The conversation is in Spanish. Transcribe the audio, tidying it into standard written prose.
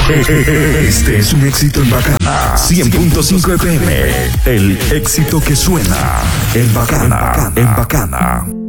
Este es un éxito en Bacana 100.5 FM. El éxito que suena en Bacana.